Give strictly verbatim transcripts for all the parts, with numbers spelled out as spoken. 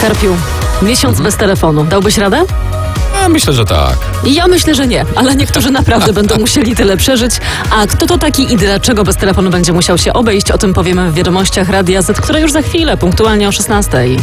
Karpiu, miesiąc mhm. bez telefonu. Dałbyś radę? Ja myślę, że tak. Ja myślę, że nie, ale niektórzy naprawdę będą musieli tyle przeżyć. A kto to taki i dlaczego bez telefonu będzie musiał się obejść? O tym powiemy w wiadomościach Radia Z, które już za chwilę, punktualnie o szesnastej.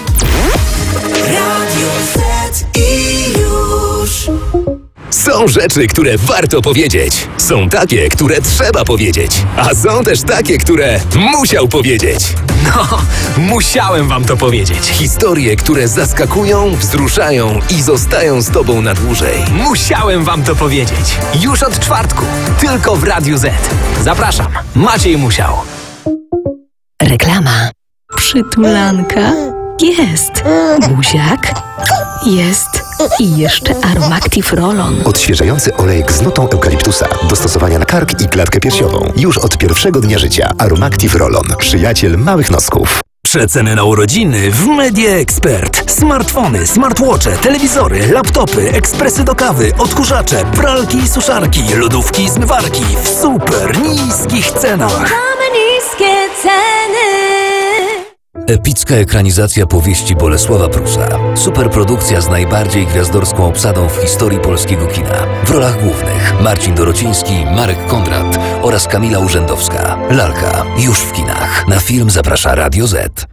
Radio Z i już. Są rzeczy, które warto powiedzieć. Są takie, które trzeba powiedzieć. A są też takie, które musiał powiedzieć. No, musiałem wam to powiedzieć. Historie, które zaskakują, wzruszają i zostają z tobą na dłużej. Musiałem wam to powiedzieć. Już od czwartku. Tylko w Radiu Z. Zapraszam. Maciej Musiał. Reklama. Przytulanka. Jest. Buziak. Jest. I jeszcze Aromactive Roll-On. Odświeżający olejek z nutą eukaliptusa. Do stosowania na kark i klatkę piersiową. Już od pierwszego dnia życia. Aromactive Roll-On. Przyjaciel małych nosków. Przeceny na urodziny w Media Expert. Smartfony, smartwatche, telewizory, laptopy, ekspresy do kawy, odkurzacze, pralki i suszarki, lodówki i zmywarki w super niskich cenach. Mamy niskie ceny. Epicka ekranizacja powieści Bolesława Prusa. Superprodukcja z najbardziej gwiazdorską obsadą w historii polskiego kina. W rolach głównych Marcin Dorociński, Marek Kondrat oraz Kamila Urzędowska. Lalka już w kinach. Na film zaprasza Radio Z.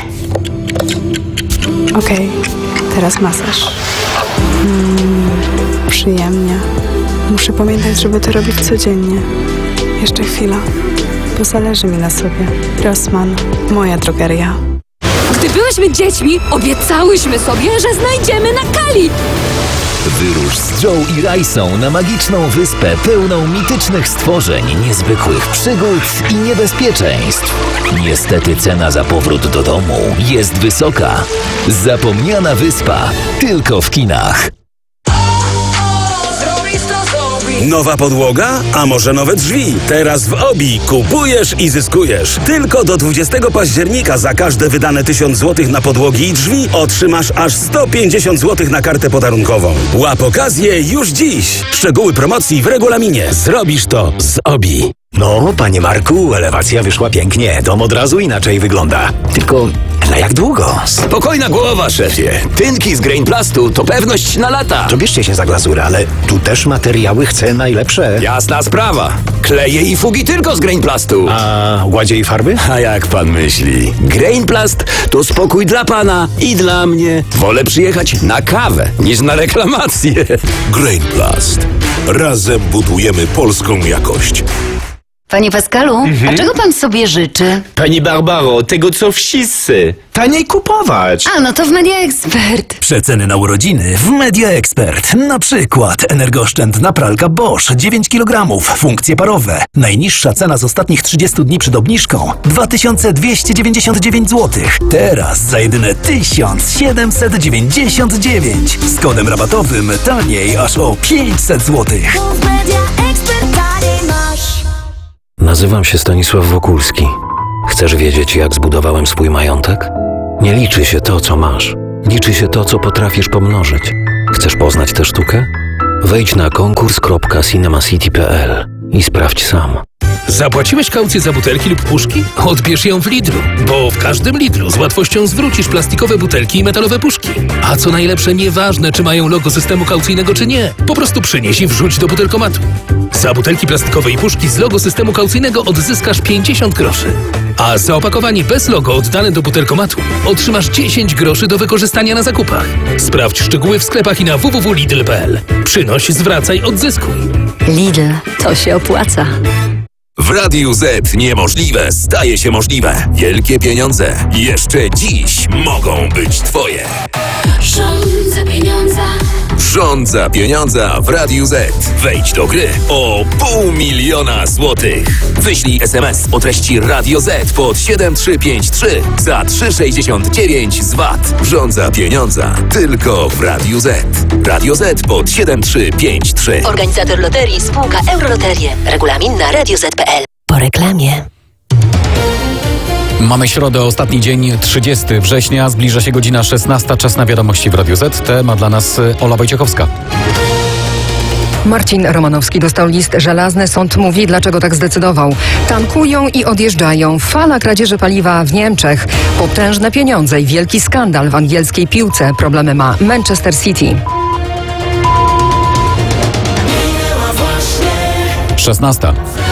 Okej, okay, teraz masaż. Mm, przyjemnie. Muszę pamiętać, żeby to robić codziennie. Jeszcze chwila, bo zależy mi na sobie. Rossmann, moja drogeria. Gdy byłyśmy dziećmi, obiecałyśmy sobie, że znajdziemy na Kali. Wyrusz z Joe i Rajsą na magiczną wyspę pełną mitycznych stworzeń, niezwykłych przygód i niebezpieczeństw. Niestety cena za powrót do domu jest wysoka. Zapomniana wyspa tylko w kinach. Nowa podłoga? A może nowe drzwi? Teraz w Obi kupujesz i zyskujesz. Tylko do dwudziestego października za każde wydane tysiąc złotych na podłogi i drzwi otrzymasz aż sto pięćdziesiąt złotych na kartę podarunkową. Łap okazję już dziś. Szczegóły promocji w regulaminie. Zrobisz to z Obi. No, panie Marku, elewacja wyszła pięknie. Dom od razu inaczej wygląda. Tylko na jak długo? Spokojna głowa, szefie. Tynki z Grainplastu to pewność na lata. To bierzcie się za glazurę, ale tu też materiały chcę najlepsze. Jasna sprawa. Kleje i fugi tylko z Grainplastu. A ładzie i farby? A jak pan myśli? Grainplast to spokój dla pana i dla mnie. Wolę przyjechać na kawę niż na reklamację. Grainplast. Razem budujemy polską jakość. Panie Pascalu, mhm. a czego pan sobie życzy? Pani Barbaro, tego co wszyscy. Taniej kupować. A, no to w Media Expert. Przeceny na urodziny w Media Expert. Na przykład energooszczędna pralka Bosch dziewięć kilogramów, funkcje parowe. Najniższa cena z ostatnich trzydziestu dni przed obniżką dwa tysiące dwieście dziewięćdziesiąt dziewięć złotych. Teraz za jedyne tysiąc siedemset dziewięćdziesiąt dziewięć. Z kodem rabatowym taniej aż o pięćset złotych. Nazywam się Stanisław Wokulski. Chcesz wiedzieć, jak zbudowałem swój majątek? Nie liczy się to, co masz. Liczy się to, co potrafisz pomnożyć. Chcesz poznać tę sztukę? Wejdź na konkurs kropka cinemacity kropka p l i sprawdź sam. Zapłaciłeś kaucję za butelki lub puszki? Odbierz ją w Lidlu, bo w każdym Lidlu z łatwością zwrócisz plastikowe butelki i metalowe puszki. A co najlepsze, nieważne, czy mają logo systemu kaucyjnego, czy nie. Po prostu przynieś i wrzuć do butelkomatu. Za butelki plastikowe i puszki z logo systemu kaucyjnego odzyskasz pięćdziesiąt groszy. A za opakowanie bez logo oddane do butelkomatu otrzymasz dziesięć groszy do wykorzystania na zakupach. Sprawdź szczegóły w sklepach i na w w w kropka lidl kropka p l. Przynoś, zwracaj, odzyskuj. Lidl, to się opłaca. W Radiu Z niemożliwe staje się możliwe. Wielkie pieniądze jeszcze dziś mogą być twoje. Rządza pieniądza. Rządza pieniądza w Radiu Z. Wejdź do gry o pół miliona złotych. Wyślij es em es o treści Radio Z pod siedem trzy pięć trzy za trzy sześćdziesiąt dziewięć z V A T. Rządza pieniądza tylko w Radiu Z. Radio Z pod siedem trzy pięć trzy. Organizator loterii spółka Euroloterie. Regulamin na radio zet kropka p l. Po reklamie. Mamy środę, ostatni dzień, trzydziestego września, zbliża się godzina szesnasta, czas na wiadomości w Radiu Z. Temat dla nas Ola Wojciechowska. Marcin Romanowski dostał list żelazny. Sąd mówi, dlaczego tak zdecydował. Tankują i odjeżdżają. Fala kradzieży paliwa w Niemczech. Potężne pieniądze i wielki skandal w angielskiej piłce. Problemy ma Manchester City. szesnasta.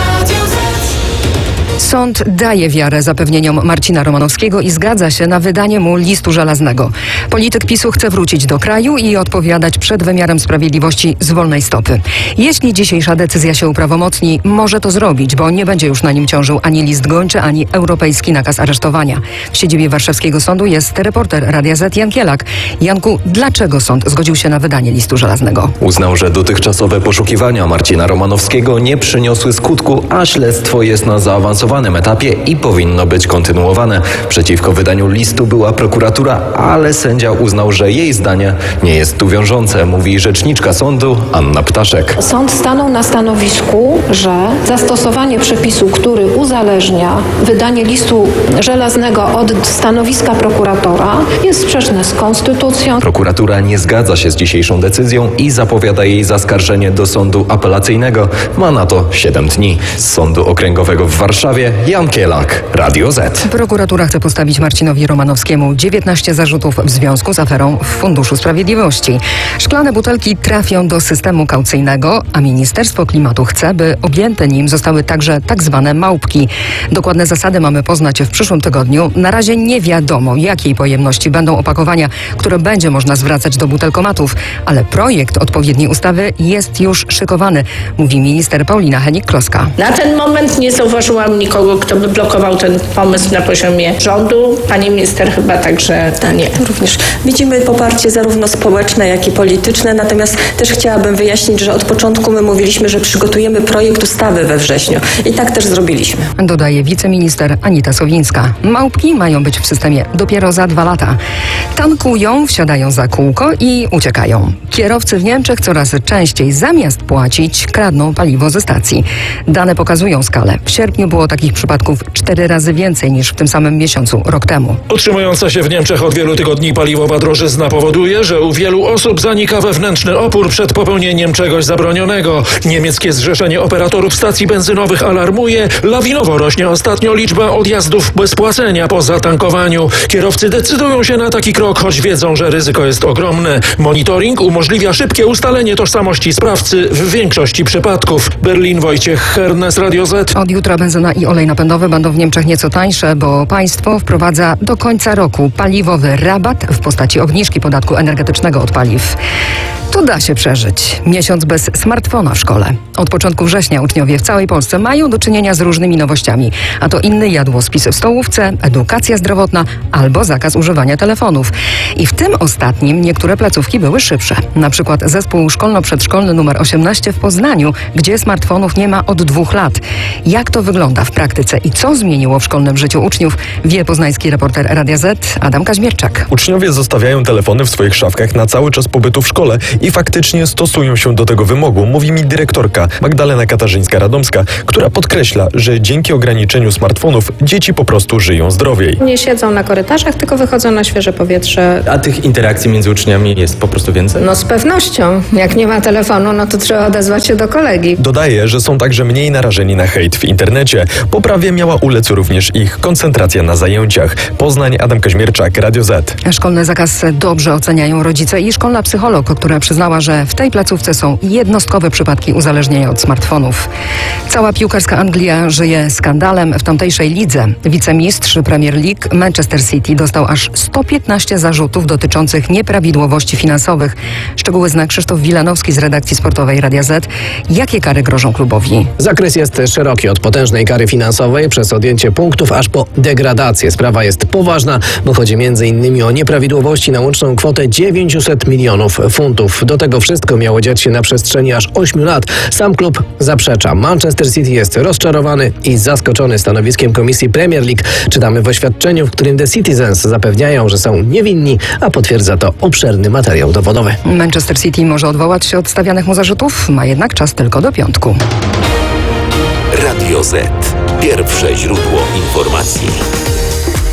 Sąd daje wiarę zapewnieniom Marcina Romanowskiego i zgadza się na wydanie mu listu żelaznego. Polityk PiSu chce wrócić do kraju i odpowiadać przed wymiarem sprawiedliwości z wolnej stopy. Jeśli dzisiejsza decyzja się uprawomocni, może to zrobić, bo nie będzie już na nim ciążył ani list gończy, ani europejski nakaz aresztowania. W siedzibie warszawskiego sądu jest reporter Radia Z Jan Kielak. Janku, dlaczego sąd zgodził się na wydanie listu żelaznego? Uznał, że dotychczasowe poszukiwania Marcina Romanowskiego nie przyniosły skutku, a śledztwo jest na zaawansowanym etapie i powinno być kontynuowane. Przeciwko wydaniu listu była prokuratura, ale sędzia uznał, że jej zdanie nie jest tu wiążące, mówi rzeczniczka sądu Anna Ptaszek. Sąd stanął na stanowisku, że zastosowanie przepisu, który uzależnia wydanie listu żelaznego od stanowiska prokuratora, jest sprzeczne z konstytucją. Prokuratura nie zgadza się z dzisiejszą decyzją i zapowiada jej zaskarżenie do sądu apelacyjnego. Ma na to siedem dni. Z Sądu Okręgowego w Warszawie Jan Kielak, Radio Z. Prokuratura chce postawić Marcinowi Romanowskiemu dziewiętnaście zarzutów w związku z aferą w Funduszu Sprawiedliwości. Szklane butelki trafią do systemu kaucyjnego, a Ministerstwo Klimatu chce, by objęte nim zostały także tak zwane małpki. Dokładne zasady mamy poznać w przyszłym tygodniu. Na razie nie wiadomo, jakiej pojemności będą opakowania, które będzie można zwracać do butelkomatów, ale projekt odpowiedniej ustawy jest już szykowany, mówi minister Paulina Henik-Kloska. Na ten moment nie zauważyłam nikogo, kto by blokował ten pomysł na poziomie rządu. Pani minister chyba także nie. Również widzimy poparcie zarówno społeczne, jak i polityczne, natomiast też chciałabym wyjaśnić, że od początku my mówiliśmy, że przygotujemy projekt ustawy we wrześniu i tak też zrobiliśmy. Dodaje wiceminister Anita Sowińska. Małpki mają być w systemie dopiero za dwa lata. Tankują, wsiadają za kółko i uciekają. Kierowcy w Niemczech coraz częściej zamiast płacić, kradną paliwo ze stacji. Dane pokazują skalę. W sierpniu było takich przypadków cztery razy więcej niż w tym samym miesiącu rok temu. Utrzymująca się w Niemczech od wielu tygodni paliwowa drożyzna powoduje, że u wielu osób zanika wewnętrzny opór przed popełnieniem czegoś zabronionego. Niemieckie Zrzeszenie Operatorów Stacji Benzynowych alarmuje, lawinowo rośnie ostatnio liczba odjazdów bez płacenia po zatankowaniu. Kierowcy decydują się na taki krok, choć wiedzą, że ryzyko jest ogromne. Monitoring umożliwia szybkie ustalenie tożsamości sprawcy w większości przypadków. Berlin, Wojciech Hernes, Radio Z. Od jutra benzyna i olej napędowy będą w Niemczech nieco tańsze, bo państwo wprowadza do końca roku paliwowy rabat w postaci obniżki podatku energetycznego od paliw. To da się przeżyć. Miesiąc bez smartfona w szkole. Od początku września uczniowie w całej Polsce mają do czynienia z różnymi nowościami. A to inny jadłospis w stołówce, edukacja zdrowotna albo zakaz używania telefonów. I w tym ostatnim niektóre placówki były szybsze. Na przykład zespół szkolno-przedszkolny numer osiemnaście w Poznaniu, gdzie smartfonów nie ma od dwóch lat. Jak to wygląda w praktyce i co zmieniło w szkolnym życiu uczniów, wie poznański reporter Radia Z Adam Kaźmierczak. Uczniowie zostawiają telefony w swoich szafkach na cały czas pobytu w szkole i faktycznie stosują się do tego wymogu, mówi mi dyrektorka Magdalena Katarzyńska-Radomska, która podkreśla, że dzięki ograniczeniu smartfonów dzieci po prostu żyją zdrowiej. Nie siedzą na korytarzach, tylko wychodzą na świeże powietrze. A tych interakcji między uczniami jest po prostu więcej? No z pewnością. Jak nie ma telefonu, no to trzeba odezwać się do kolegi. Dodaje, że są także mniej narażeni na hejt w internecie. Poprawie miała ulec również ich koncentracja na zajęciach. Poznań, Adam Kaźmierczak, Radio Z. Szkolny zakaz dobrze oceniają rodzice i szkolna psycholog, która przyznała, że w tej placówce są jednostkowe przypadki uzależnienia od smartfonów. Cała piłkarska Anglia żyje skandalem w tamtejszej lidze. Wicemistrz Premier League Manchester City dostał aż sto piętnaście zarzutów dotyczących nieprawidłowości finansowych. Szczegóły zna Krzysztof Wilanowski z redakcji sportowej Radia Z. Jakie kary grożą klubowi? Zakres jest szeroki, od potężnej kary finansowej przez odjęcie punktów aż po degradację. Sprawa jest poważna, bo chodzi między innymi o nieprawidłowości na łączną kwotę dziewięćset milionów funtów. Do tego wszystko miało dziać się na przestrzeni aż ośmiu lat. Sam klub zaprzecza. Manchester City jest rozczarowany i zaskoczony stanowiskiem Komisji Premier League. Czytamy w oświadczeniu, w którym The Citizens zapewniają, że są niewinni, a potwierdza to obszerny materiał dowodowy. Manchester City może odwołać się od stawianych mu zarzutów, ma jednak czas tylko do piątku. Radio Z. Pierwsze źródło informacji.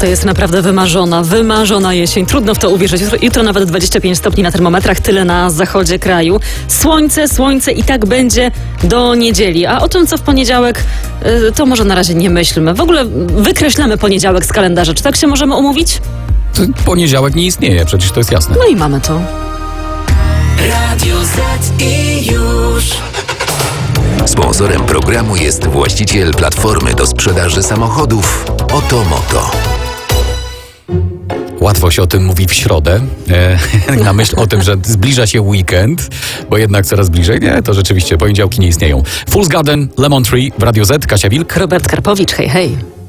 To jest naprawdę wymarzona, wymarzona jesień. Trudno w to uwierzyć. Jutro, jutro nawet dwadzieścia pięć stopni na termometrach, tyle na zachodzie kraju. Słońce, słońce i tak będzie do niedzieli. A o tym, co w poniedziałek, to może na razie nie myślmy. W ogóle wykreślamy poniedziałek z kalendarza. Czy tak się możemy umówić? Poniedziałek nie istnieje, przecież to jest jasne. No i mamy to. Radio Z i już. Sponsorem programu jest właściciel platformy do sprzedaży samochodów Otomoto. Łatwo się o tym mówi w środę, e, na myśl o tym, że zbliża się weekend, bo jednak coraz bliżej. Nie, to rzeczywiście poniedziałki nie istnieją. Fool's Garden, Lemon Tree w Radio Z, Kasia Wilk, Robert Karpowicz, hej, hej.